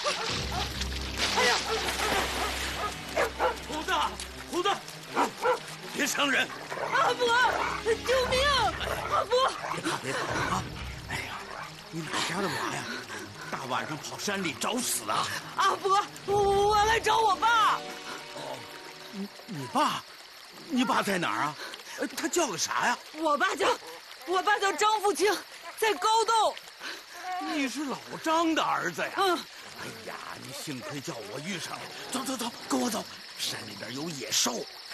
哎呀！ 虎子，虎子，别伤人！ 阿伯，救命！阿伯， 别怕啊！哎呀，你哪家的娃呀？大晚上跑山里找死啊！ 阿伯，我来找我爸。 哦，你爸？你爸在哪儿啊？他叫个啥呀？ 我爸叫张富清，在高洞。 你是老张的儿子呀？ 嗯。 哎呀，你幸亏叫我遇上了。走走走，跟我走，山里边有野兽。